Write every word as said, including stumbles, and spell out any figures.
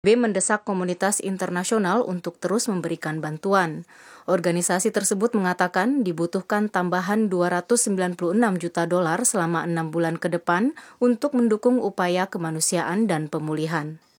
B mendesak komunitas internasional untuk terus memberikan bantuan. Organisasi tersebut mengatakan dibutuhkan tambahan dua ratus sembilan puluh enam juta dolar selama enam bulan ke depan untuk mendukung upaya kemanusiaan dan pemulihan.